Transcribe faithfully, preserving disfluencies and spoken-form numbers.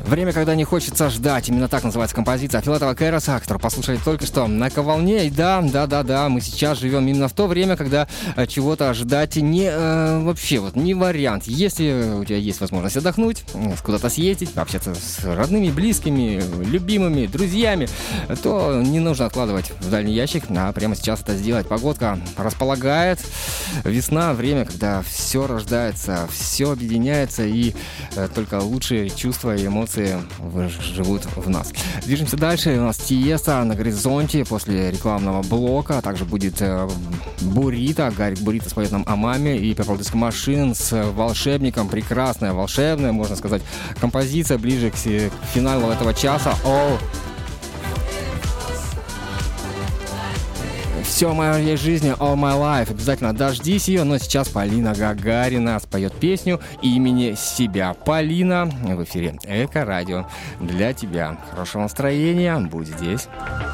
Время, когда не хочется ждать. Именно так называется композиция Филатова Кэроса, которую послушали только что на «Коволне». И да, да, да, да, мы сейчас живем именно в то время, когда чего-то ожидать не э, вообще вот не вариант. Если у тебя есть возможность отдохнуть, куда-то съездить, общаться с родными, близкими, любимыми, друзьями, то не нужно откладывать в дальний ящик, а прямо сейчас это сделать. Погодка располагает. Весна — время, когда все рождается, все объединяется, и э, только лучшие чувства и эмоции живут в нас. Движемся дальше. У нас Тиеста на горизонте после рекламного блока. Также будет э, Бурито. Гарик Бурито споет нам о маме. И Purple Disco Machine с волшебником. Прекрасная, волшебная, можно сказать, композиция ближе к, к финалу этого часа. All... Все в моей жизни, all my life. Обязательно дождись ее. Но сейчас Полина Гагарина споет песню имени себя. Полина в эфире Эко Радио. Для тебя. Хорошего настроения. Будь здесь.